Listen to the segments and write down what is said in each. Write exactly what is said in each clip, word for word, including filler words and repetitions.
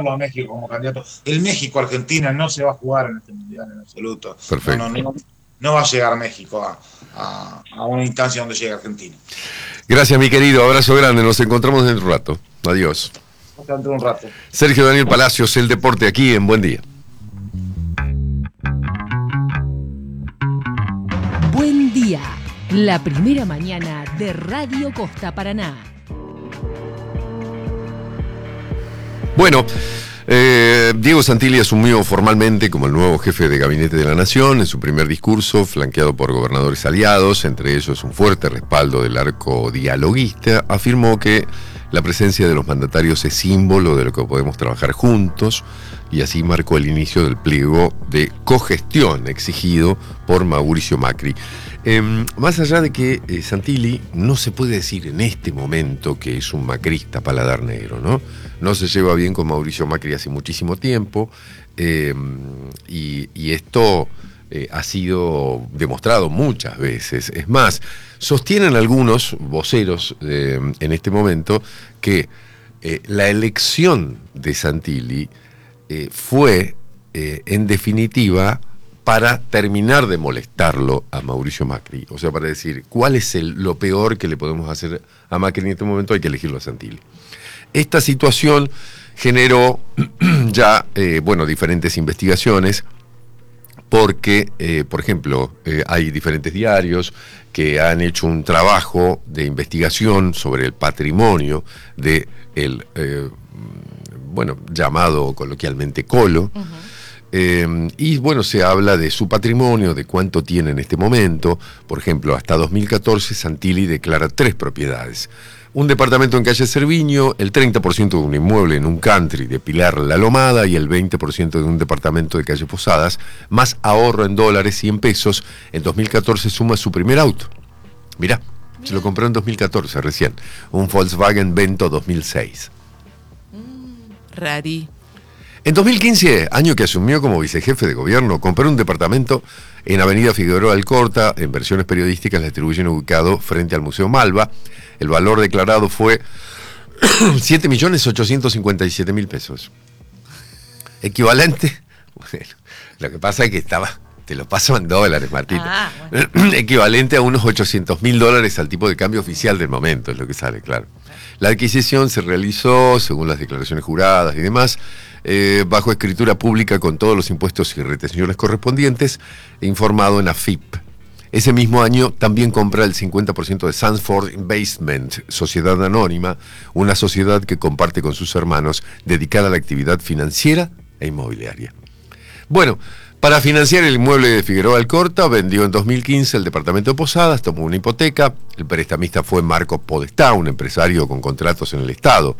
ponerlo a México como candidato. El México-Argentina no se va a jugar en este mundial en absoluto. Perfecto. No, no, no, no va a llegar México a, a, a una instancia donde llegue Argentina. Gracias, mi querido. Abrazo grande. Nos encontramos dentro de un rato. Adiós. Dentro de un rato. Sergio Daniel Palacios, el deporte aquí en Buen Día. Buen Día, la primera mañana de Radio Costa Paraná. Bueno, eh, Diego Santilli asumió formalmente como el nuevo jefe de gabinete de la Nación en su primer discurso, flanqueado por gobernadores aliados, entre ellos un fuerte respaldo del arco dialoguista. Afirmó que la presencia de los mandatarios es símbolo de lo que podemos trabajar juntos, y así marcó el inicio del pliego de cogestión exigido por Mauricio Macri. Eh, más allá de que eh, Santilli no se puede decir en este momento que es un macrista paladar negro, ¿no? No se lleva bien con Mauricio Macri hace muchísimo tiempo, eh, y, y esto eh, ha sido demostrado muchas veces. Es más, sostienen algunos voceros eh, en este momento que eh, la elección de Santilli eh, fue, eh, en definitiva, para terminar de molestarlo a Mauricio Macri. O sea, para decir, ¿cuál es el, lo peor que le podemos hacer a Macri en este momento? Hay que elegirlo a Santilli. Esta situación generó ya, eh, bueno, diferentes investigaciones, porque, eh, por ejemplo, eh, hay diferentes diarios que han hecho un trabajo de investigación sobre el patrimonio de el, eh, bueno, llamado coloquialmente Colo. Uh-huh. Eh, y bueno, se habla de su patrimonio, de cuánto tiene en este momento. Por ejemplo, hasta dos mil catorce Santilli declara tres propiedades: un departamento en calle Cerviño, el treinta por ciento de un inmueble en un country de Pilar La Lomada y el veinte por ciento de un departamento de calle Posadas, más ahorro en dólares y en pesos. En dos mil catorce suma su primer auto. Mirá, se lo compró en dos mil catorce recién, un Volkswagen Vento dos mil seis. Mm, rari. En dos mil quince, año que asumió como vicejefe de gobierno, compró un departamento en Avenida Figueroa Alcorta. En versiones periodísticas la atribuyen ubicado frente al Museo Malva. El valor declarado fue siete millones ochocientos cincuenta y siete mil pesos. Equivalente, bueno, lo que pasa es que estaba, te lo paso en dólares, Martita. Ah, bueno. Equivalente a unos ochocientos mil dólares al tipo de cambio oficial del momento, es lo que sale, claro. La adquisición se realizó, según las declaraciones juradas y demás, Eh, bajo escritura pública con todos los impuestos y retenciones correspondientes, informado en A F I P. Ese mismo año también compra el cincuenta por ciento de Sanford Investment, sociedad anónima, una sociedad que comparte con sus hermanos, dedicada a la actividad financiera e inmobiliaria. Bueno, para financiar el inmueble de Figueroa Alcorta, vendió en dos mil quince el departamento de Posadas, tomó una hipoteca. El prestamista fue Marco Podestá, un empresario con contratos en el Estado.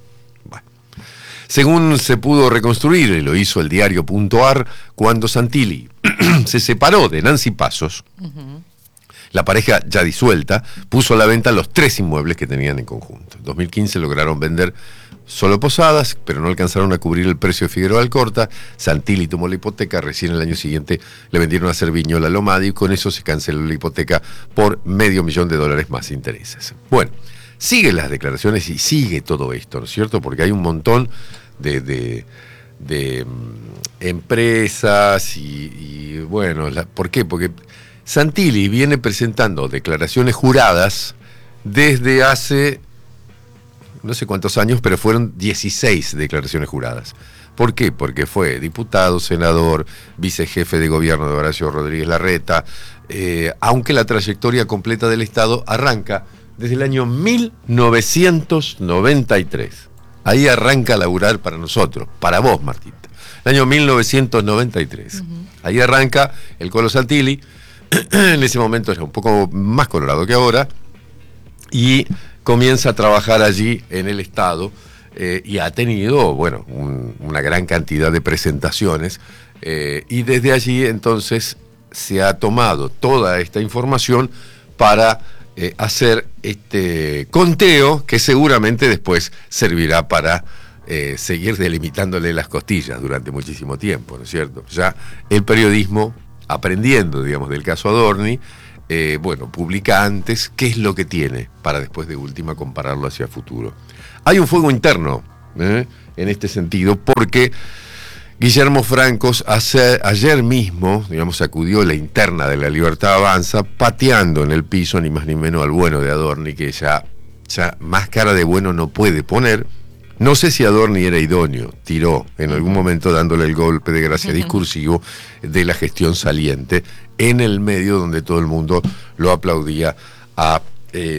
Según se pudo reconstruir, y lo hizo el diario.ar, cuando Santilli se separó de Nancy Pasos, uh-huh. La pareja ya disuelta puso a la venta los tres inmuebles que tenían en conjunto. En dos mil quince lograron vender solo Posadas, pero no alcanzaron a cubrir el precio de Figueroa Alcorta. Santilli tomó la hipoteca, recién el año siguiente le vendieron a Cerviño La Lomada y con eso se canceló la hipoteca por medio millón de dólares más intereses. Bueno, siguen las declaraciones y sigue todo esto, ¿no es cierto? Porque hay un montón de, de, de um, empresas y, y bueno, la, ¿por qué? Porque Santilli viene presentando declaraciones juradas desde hace no sé cuántos años, pero fueron dieciséis declaraciones juradas. ¿Por qué? Porque fue diputado, senador, vicejefe de gobierno de Horacio Rodríguez Larreta, eh, aunque la trayectoria completa del Estado arranca desde el año mil novecientos noventa y tres. Ahí arranca a laburar para nosotros, para vos, Martita. El año mil novecientos noventa y tres. Uh-huh. Ahí arranca el Colo Santilli. En ese momento era un poco más colorado que ahora. Y comienza a trabajar allí en el Estado. Eh, y ha tenido, bueno, un, una gran cantidad de presentaciones. Eh, y desde allí, entonces, se ha tomado toda esta información para Eh, hacer este conteo que seguramente después servirá para eh, seguir delimitándole las costillas durante muchísimo tiempo, ¿no es cierto? Ya el periodismo, aprendiendo, digamos, del caso Adorni, eh, bueno, publica antes qué es lo que tiene para después de última compararlo hacia el futuro. Hay un fuego interno, ¿eh? en este sentido, porque Guillermo Francos hace, ayer mismo, digamos, sacudió la interna de La Libertad Avanza, pateando en el piso ni más ni menos al bueno de Adorni, que ya, ya más cara de bueno no puede poner. No sé si Adorni era idóneo, tiró en algún momento dándole el golpe de gracia discursivo de la gestión saliente en el medio donde todo el mundo lo aplaudía a eh,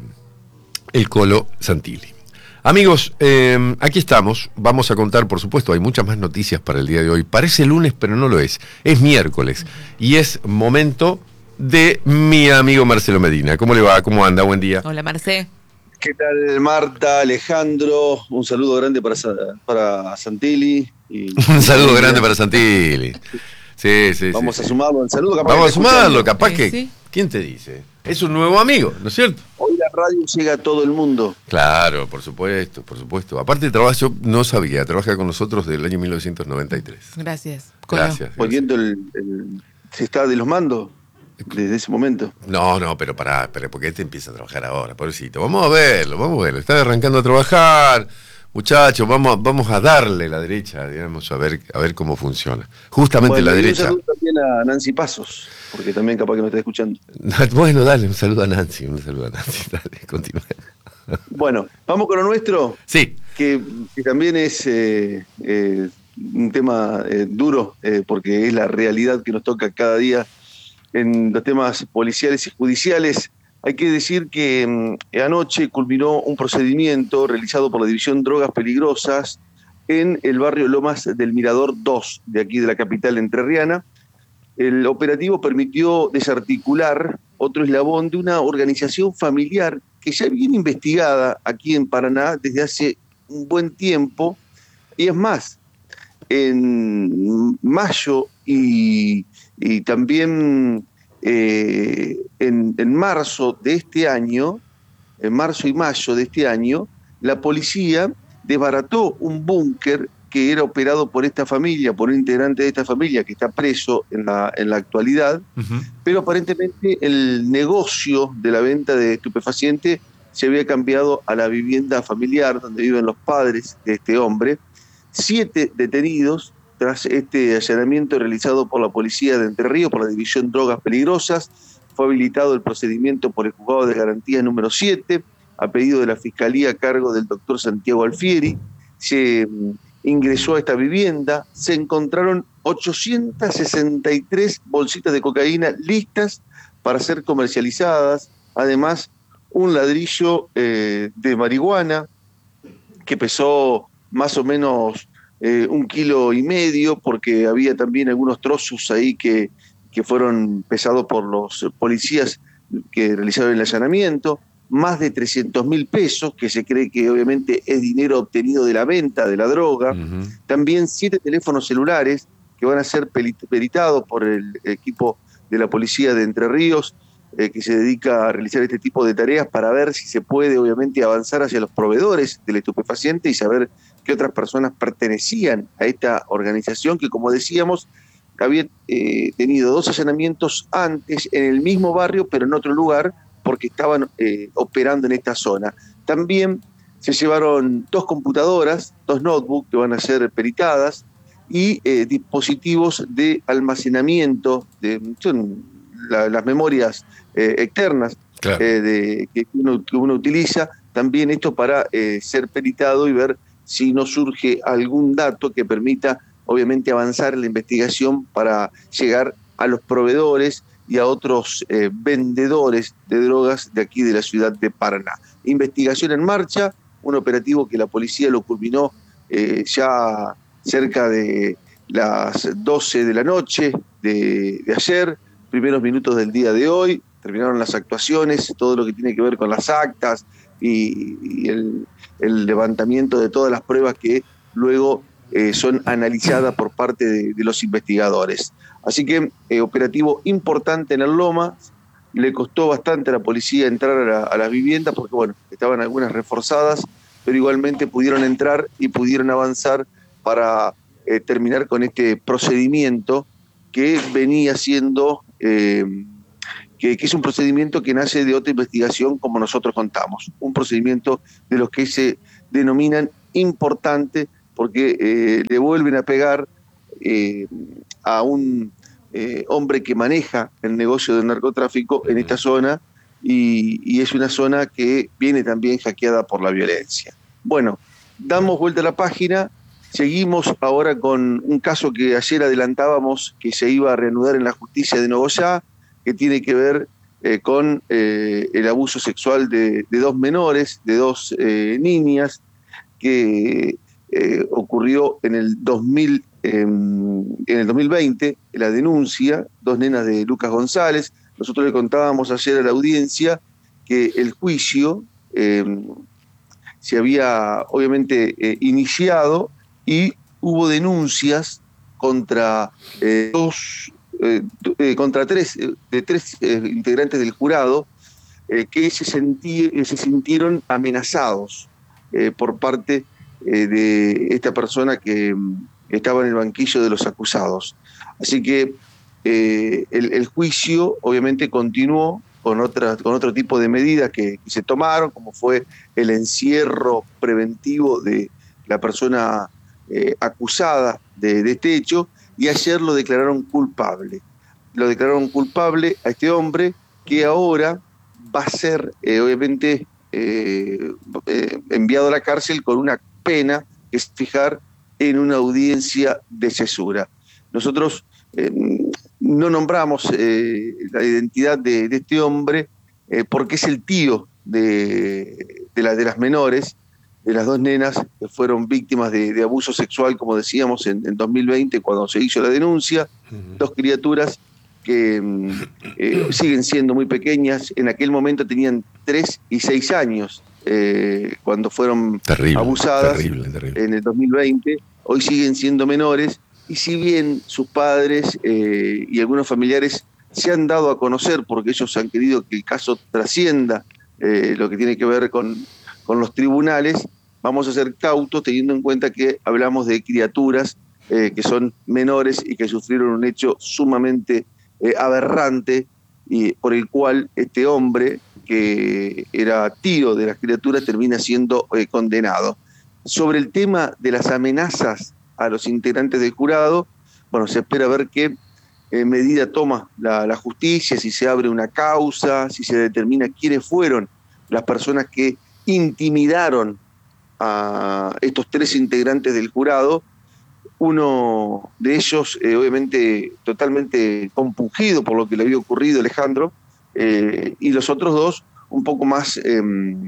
el Colo Santilli. Amigos, eh, aquí estamos, vamos a contar, por supuesto, hay muchas más noticias para el día de hoy. Parece lunes, pero no lo es, es miércoles y es momento de mi amigo Marcelo Medina. ¿Cómo le va? ¿Cómo anda? Buen día. Hola, Marce. ¿Qué tal, Marta, Alejandro? Un saludo grande para, para Santilli. Y un saludo grande para Santilli. Sí, sí, Vamos sí, a sí. sumarlo al saludo. Capaz Vamos a sumarlo, capaz Sí, que... sí. ¿Quién te dice? Es un nuevo amigo, ¿no es cierto? Hoy la radio llega a todo el mundo. Claro, por supuesto, por supuesto. Aparte trabaja, yo no sabía, trabaja con nosotros desde el año mil novecientos noventa y tres. Gracias. Colo. Gracias. Poniendo el, el... ¿Se está de los mandos? Desde ese momento. No, no, pero pará, pero porque este empieza a trabajar ahora, pobrecito. Vamos a verlo, vamos a verlo. Está arrancando a trabajar, muchachos, vamos, vamos a darle la derecha, digamos, a ver, a ver cómo funciona. Justamente Bueno, la y derecha. un saludo también a Nancy Pasos, porque también capaz que me está escuchando. Bueno, dale, un saludo a Nancy, un saludo a Nancy, dale, continúa. Bueno, vamos con lo nuestro, Sí. que, que también es eh, eh, un tema eh, duro, eh, porque es la realidad que nos toca cada día en los temas policiales y judiciales. Hay que decir que eh, anoche culminó un procedimiento realizado por la División Drogas Peligrosas en el barrio Lomas del Mirador dos, de aquí de la capital entrerriana. El operativo permitió desarticular otro eslabón de una organización familiar que ya viene investigada aquí en Paraná desde hace un buen tiempo. Y es más, en mayo y, y también eh, en, en marzo de este año, en marzo y mayo de este año, la policía desbarató un búnker que era operado por esta familia, por un integrante de esta familia que está preso en la, en la actualidad, uh-huh. Pero aparentemente el negocio de la venta de estupefacientes se había cambiado a la vivienda familiar donde viven los padres de este hombre. Siete detenidos tras este allanamiento realizado por la policía de Entre Ríos, por la División Drogas Peligrosas. Fue habilitado el procedimiento por el juzgado de garantía número siete, a pedido de la Fiscalía a cargo del doctor Santiago Alfieri. Se ingresó a esta vivienda, se encontraron ochocientas sesenta y tres bolsitas de cocaína listas para ser comercializadas, además un ladrillo eh, de marihuana que pesó más o menos eh, un kilo y medio, porque había también algunos trozos ahí que, que fueron pesados por los policías que realizaron el allanamiento, más de trescientos mil pesos, que se cree que obviamente es dinero obtenido de la venta de la droga, uh-huh. También siete teléfonos celulares que van a ser peritados por el equipo de la policía de Entre Ríos, eh, que se dedica a realizar este tipo de tareas para ver si se puede obviamente avanzar hacia los proveedores del estupefaciente y saber qué otras personas pertenecían a esta organización que, como decíamos, había eh, tenido dos allanamientos antes en el mismo barrio, pero en otro lugar, porque estaban eh, operando en esta zona. También se llevaron dos computadoras, dos notebooks que van a ser peritadas y eh, dispositivos de almacenamiento, de, son la, las memorias eh, externas, claro. eh, de, que, uno, que uno utiliza, también esto para eh, ser peritado y ver si no surge algún dato que permita obviamente avanzar en la investigación para llegar a los proveedores y a otros eh, vendedores de drogas de aquí de la ciudad de Paraná. Investigación en marcha, un operativo que la policía lo culminó eh, ya cerca de las doce de la noche de, de ayer, primeros minutos del día de hoy, terminaron las actuaciones, todo lo que tiene que ver con las actas y, y el, el levantamiento de todas las pruebas que luego eh, son analizadas por parte de, de los investigadores. Así que eh, operativo importante en el Lomas, le costó bastante a la policía entrar a, la, a las viviendas porque bueno, estaban algunas reforzadas, pero igualmente pudieron entrar y pudieron avanzar para eh, terminar con este procedimiento que venía siendo, eh, que, que es un procedimiento que nace de otra investigación como nosotros contamos, un procedimiento de los que se denominan importante porque eh, le vuelven a pegar eh, a un eh, hombre que maneja el negocio del narcotráfico en esta zona, y, y es una zona que viene también hackeada por la violencia. Bueno, damos vuelta a la página, seguimos ahora con un caso que ayer adelantábamos que se iba a reanudar en la justicia de Nogoyá, que tiene que ver eh, con eh, el abuso sexual de, de dos menores, de dos eh, niñas, que eh, ocurrió en el dos mil, eh, en el dos mil veinte, la denuncia, dos nenas de Lucas González. Nosotros le contábamos ayer a la audiencia que el juicio eh, se había obviamente eh, iniciado y hubo denuncias contra eh, dos, eh, eh, contra tres, eh, de tres eh, integrantes del jurado eh, que se, sentí, se sintieron amenazados eh, por parte eh, de esta persona que eh, estaba en el banquillo de los acusados. Así que eh, el, el juicio obviamente continuó con, otra, con otro tipo de medidas que, que se tomaron, como fue el encierro preventivo de la persona eh, acusada de, de este hecho, y ayer lo declararon culpable. Lo declararon culpable a este hombre, que ahora va a ser eh, obviamente eh, eh, enviado a la cárcel con una pena que es fijar en una audiencia de cesura. Nosotros eh, no nombramos eh, la identidad de, de este hombre eh, porque es el tío de, de, la, de las menores, de las dos nenas que fueron víctimas de, de abuso sexual, como decíamos, en, en dos mil veinte, cuando se hizo la denuncia. Uh-huh. Dos criaturas que eh, siguen siendo muy pequeñas. En aquel momento tenían tres y seis años eh, cuando fueron terrible, abusadas terrible, terrible. En el dos mil veinte. Hoy siguen siendo menores, y si bien sus padres eh, y algunos familiares se han dado a conocer porque ellos han querido que el caso trascienda eh, lo que tiene que ver con, con los tribunales, vamos a ser cautos teniendo en cuenta que hablamos de criaturas eh, que son menores y que sufrieron un hecho sumamente eh, aberrante, y por el cual este hombre, que era tío de las criaturas, termina siendo eh, condenado. Sobre el tema de las amenazas a los integrantes del jurado, bueno, se espera ver qué eh, medida toma la, la justicia, si se abre una causa, si se determina quiénes fueron las personas que intimidaron a estos tres integrantes del jurado. Uno de ellos, eh, obviamente, totalmente compungido por lo que le había ocurrido a Alejandro, eh, y los otros dos un poco más, eh,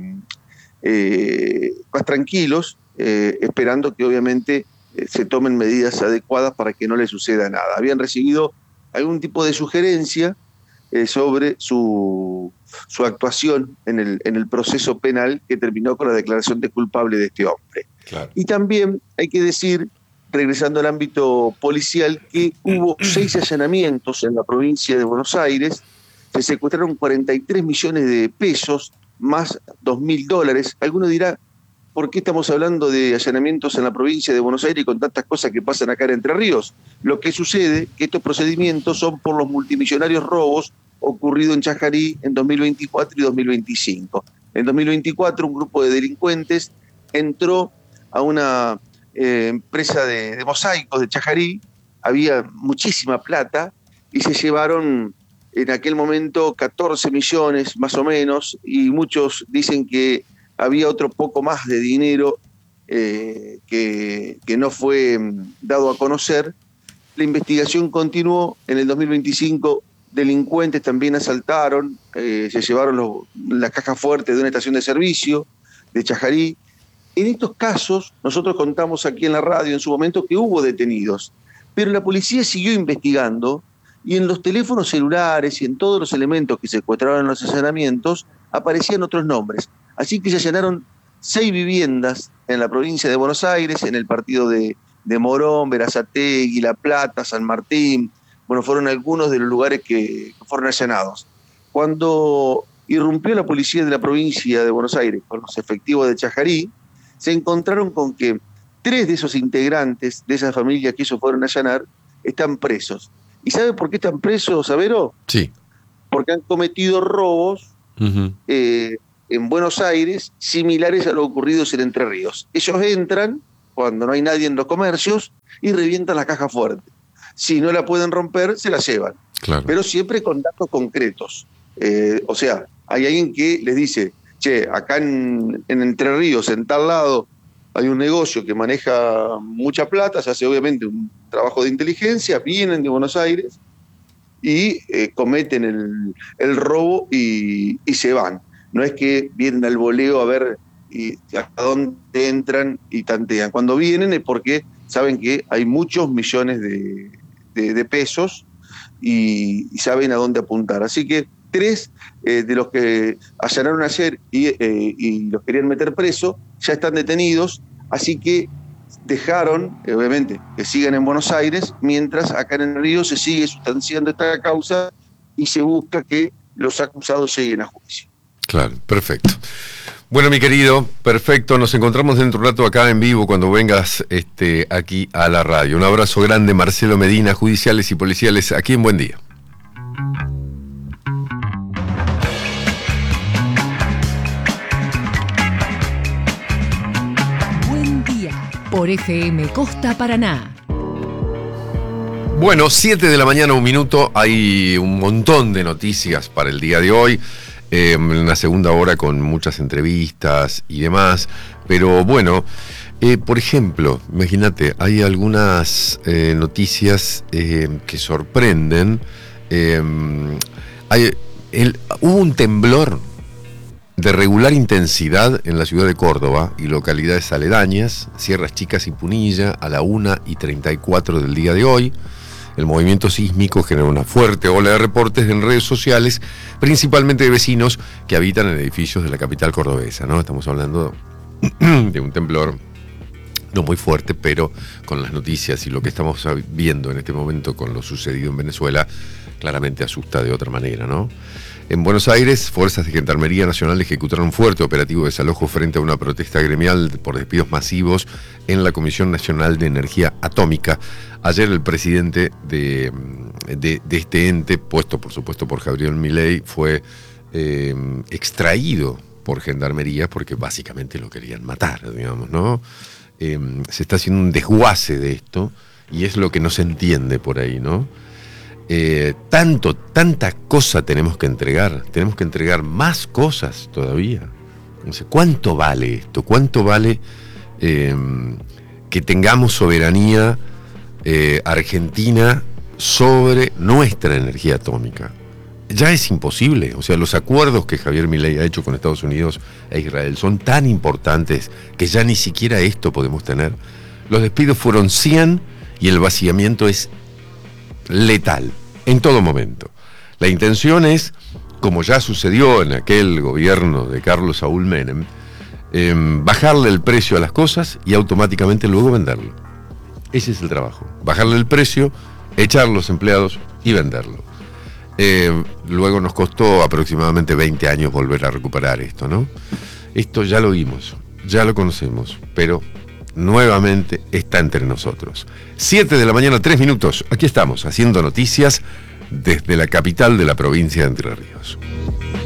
eh, más tranquilos, eh, esperando que obviamente eh, se tomen medidas adecuadas para que no le suceda nada. Habían recibido algún tipo de sugerencia eh, sobre su, su actuación en el, en el proceso penal, que terminó con la declaración de culpable de este hombre. Claro. Y también hay que decir, regresando al ámbito policial, que hubo seis allanamientos en la provincia de Buenos Aires. Se secuestraron cuarenta y tres millones de pesos, más dos mil dólares. Alguno dirá, ¿por qué estamos hablando de allanamientos en la provincia de Buenos Aires con tantas cosas que pasan acá en Entre Ríos? Lo que sucede es que estos procedimientos son por los multimillonarios robos ocurridos en Chajarí en dos mil veinticuatro y dos mil veinticinco. En dos mil veinticuatro, un grupo de delincuentes entró a una eh, empresa de, de mosaicos de Chajarí, había muchísima plata, y se llevaron en aquel momento catorce millones más o menos, y muchos dicen que había otro poco más de dinero eh, que, que no fue dado a conocer. La investigación continuó. En el dos mil veinticinco delincuentes también asaltaron, eh, se llevaron los, las cajas fuertes de una estación de servicio de Chajarí. En estos casos, nosotros contamos aquí en la radio en su momento que hubo detenidos, pero la policía siguió investigando, y en los teléfonos celulares y en todos los elementos que secuestraron en los allanamientos aparecían otros nombres. Así que se allanaron seis viviendas en la provincia de Buenos Aires, en el partido de, de Morón, Berazategui, La Plata, San Martín. Bueno, fueron algunos de los lugares que, que fueron allanados. Cuando irrumpió la policía de la provincia de Buenos Aires con los efectivos de Chajarí, se encontraron con que tres de esos integrantes de esa familia que ellos fueron a allanar están presos. ¿Y sabe por qué están presos, Sabero? Sí. Porque han cometido robos uh-huh. eh, en Buenos Aires similares a los ocurridos en Entre Ríos. Ellos entran cuando no hay nadie en los comercios y revientan la caja fuerte. Si no la pueden romper, se la llevan. Claro. Pero siempre con datos concretos. Eh, o sea, hay alguien que les dice, che, acá en, en Entre Ríos, en tal lado, hay un negocio que maneja mucha plata, se hace obviamente un trabajo de inteligencia, vienen de Buenos Aires y eh, cometen el, el robo y, y se van. No es que vienen al voleo a ver y a dónde entran y tantean. Cuando vienen es porque saben que hay muchos millones de, de, de pesos y, y saben a dónde apuntar. Así que tres eh, de los que allanaron ayer y, eh, y los querían meter preso ya están detenidos, así que dejaron, eh, obviamente, que sigan en Buenos Aires, mientras acá en el Río se sigue sustanciando esta causa y se busca que los acusados lleguen a juicio. Claro, perfecto. Bueno, mi querido, perfecto. Nos encontramos dentro de un rato acá en vivo cuando vengas este, aquí a la radio. Un abrazo grande, Marcelo Medina, judiciales y policiales, aquí en Buen Día. Buen Día, por F M Costa Paraná. Bueno, siete de la mañana, un minuto. Hay un montón de noticias para el día de hoy. Eh, en la segunda hora con muchas entrevistas y demás. Pero bueno, eh, por ejemplo, imagínate, hay algunas eh, noticias eh, que sorprenden. Eh, hay, el, hubo un temblor de regular intensidad en la ciudad de Córdoba y localidades aledañas, Sierras Chicas y Punilla, a la una y treinta y cuatro del día de hoy. El movimiento sísmico generó una fuerte ola de reportes en redes sociales, principalmente de vecinos que habitan en edificios de la capital cordobesa, ¿no? Estamos hablando de un temblor no muy fuerte, pero con las noticias y lo que estamos viendo en este momento con lo sucedido en Venezuela, claramente asusta de otra manera, ¿no? En Buenos Aires, fuerzas de Gendarmería Nacional ejecutaron un fuerte operativo de desalojo frente a una protesta gremial por despidos masivos en la Comisión Nacional de Energía Atómica. Ayer el presidente de, de, de este ente, puesto por supuesto por Javier Milei, fue eh, extraído por Gendarmería porque básicamente lo querían matar, digamos, ¿no? Eh, se está haciendo un desguace de esto y es lo que no se entiende por ahí, ¿no? Eh, tanto, tanta cosa tenemos que entregar, tenemos que entregar más cosas todavía. No sé, ¿cuánto vale esto? ¿Cuánto vale eh, que tengamos soberanía eh, argentina sobre nuestra energía atómica? Ya es imposible. O sea, los acuerdos que Javier Milei ha hecho con Estados Unidos e Israel son tan importantes que ya ni siquiera esto podemos tener. Los despidos fueron cien y el vaciamiento es letal, en todo momento. La intención es, como ya sucedió en aquel gobierno de Carlos Saúl Menem, eh, bajarle el precio a las cosas y automáticamente luego venderlo. Ese es el trabajo, bajarle el precio, echar los empleados y venderlo. Eh, luego nos costó aproximadamente veinte años volver a recuperar esto, ¿no? Esto ya lo vimos, ya lo conocemos, pero nuevamente está entre nosotros. siete de la mañana, tres minutos. Aquí estamos, haciendo noticias desde la capital de la provincia de Entre Ríos.